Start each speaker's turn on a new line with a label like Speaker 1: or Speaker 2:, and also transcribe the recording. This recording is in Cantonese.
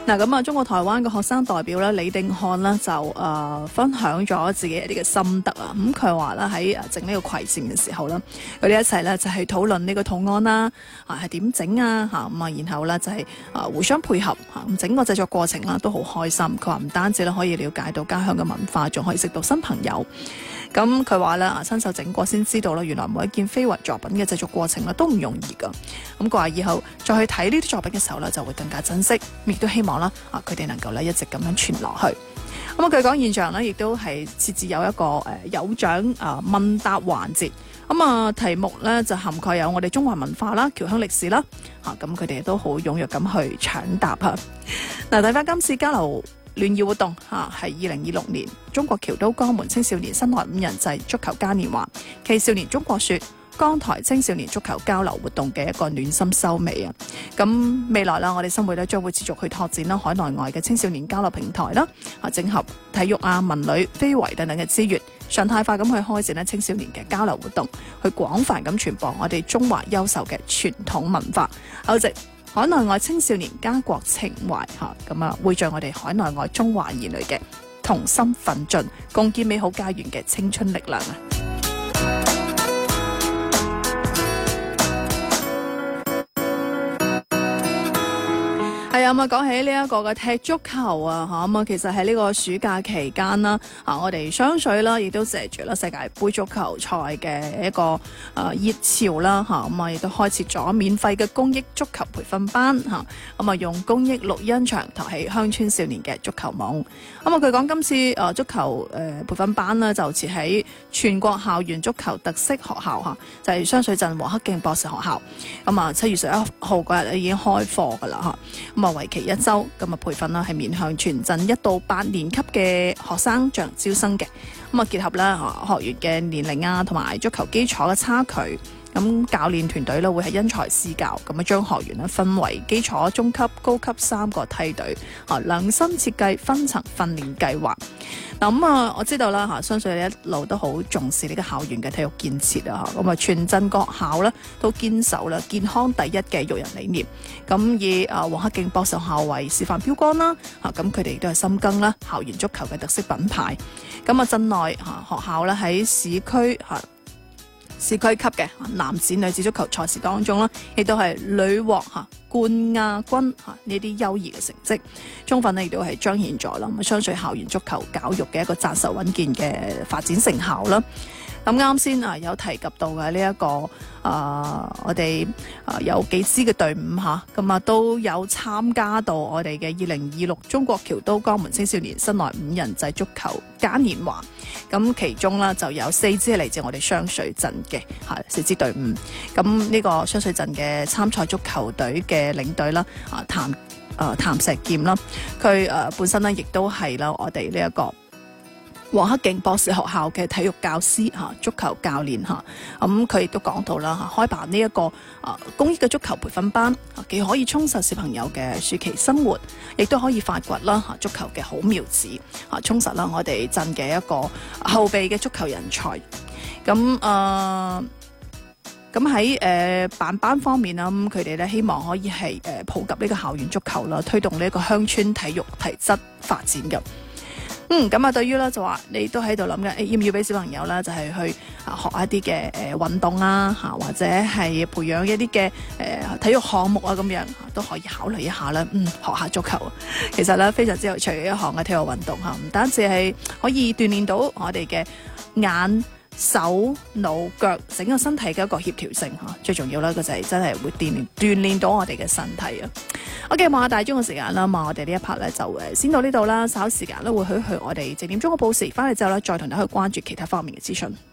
Speaker 1: 嗱咁啊，中國台灣嘅學生代表咧李定漢呢，就分享咗自己一啲嘅心得啊。咁佢話咧喺整呢個葵扇嘅時候咧，佢哋一齊咧就係討論呢個圖案啦，係點整啊嚇咁啊，然後咧就係互相配合嚇，咁整個製作過程啦都好開心。佢話唔單止咧可以了解到家鄉嘅文化，仲可以識到新朋友。咁佢話咧親手整過先知道啦，原來每一件非遺作品嘅製作過程咧都唔容易噶。咁佢話以後再去睇呢啲作品嘅時候咧，就會更加珍惜，亦都希望啦佢哋能夠咧一直咁樣傳落去。咁據講現場咧亦都係設置有一個有獎問答環節。咁題目咧就涵蓋有我哋中華文化啦、僑鄉歷史啦咁佢哋都好踴躍咁去搶答啊。嗱，睇翻今次交流聯誼活動係2026年中國僑都江門青少年室內5人制足球嘉年華暨少年中國說江台青少年足球交流活動嘅一個暖心收尾啊！咁未來啦，我哋新會咧將會持續去拓展啦海內外嘅青少年交流平台啦，整合體育文旅、非遺等等嘅資源，常態化咁去開展咧青少年嘅交流活動，去廣泛咁傳播我哋中華優秀嘅傳統文化。好，直海內外青少年家國情懷咁匯聚我哋海內外中華兒女嘅同心奮進，共建美好家園嘅青春力量啊！係啊，講起呢一個嘅踢足球啊，咁其實喺呢個暑假期間啦，我哋雙水啦，亦都借住啦世界盃足球賽嘅一個熱潮啦，咁亦都開設咗免費嘅公益足球培訓班咁用公益錄音場托起鄉村少年嘅足球夢。咁佢講今次足球培訓班呢，就設喺全國校園足球特色學校就係雙水鎮黃克競博士學校。咁7月11號嗰日已經開課㗎啦為期1週，咁培訓啦係面向全鎮1到8年級嘅學生進行招生嘅。結合啦學員嘅年齡同埋足球基礎嘅差距，咁教練團隊咧會係因材施教，咁將學員咧分為基礎、中級、高級3個梯隊，量身設計分層訓練計劃。咁我知道啦相信你一路都好重視呢個校園嘅體育建設啊，咁全鎮各校咧都堅守啦健康第一嘅育人理念，咁以黃克競博士學校為示範標杆啦，咁佢哋亦都係深耕啦校園足球嘅特色品牌。咁鎮內學校咧喺市區級嘅男子女子足球賽事當中啦，亦都係屢獲冠亞軍呢啲優異嘅成績，充分亦都係彰顯咗啦雙水校園足球教育嘅一個紮實穩健嘅發展成效啦。咁啱先有提及到嘅呢一個我哋有幾支嘅隊伍咁都有參加到我哋嘅2026中國僑都江門青少年室內5人制足球嘉年華。咁其中啦就有4支係嚟自我哋雙水鎮嘅4支隊伍。咁呢個雙水鎮嘅參賽足球隊嘅領隊啦譚石劍啦，佢本身呢亦都係啦我哋呢一個黃克競博士學校嘅體育教師足球教練咁佢亦都講到啦開辦呢一個公益嘅足球培訓班，既可以充實小朋友嘅暑期生活，亦都可以發掘啦足球嘅好苗子，充實啦我哋鎮嘅一個後備嘅足球人才。咁喺辦班方面啦，咁佢哋咧希望可以係普及呢個校園足球啦，推動呢一個鄉村體育提質發展嘅。咁對於咧就話你都喺度諗緊，要唔要俾小朋友啦，就係去學一啲嘅運動啊，或者係培養一啲嘅體育項目啊，咁樣都可以考慮一下啦。學下足球，其實咧非常之有趣嘅一項嘅體育運動唔單止係可以鍛煉到我哋嘅眼、手、腦、腳整個身體嘅一個協調性最重要啦，就係真係會鍛煉到我哋嘅身體啊。OK， 望下大鐘嘅時間啦，我哋呢一 part 咧就先到呢度啦，稍時間咧會去我哋10點鐘嘅報時，翻嚟之後咧再同大家去關注其他方面嘅資訊。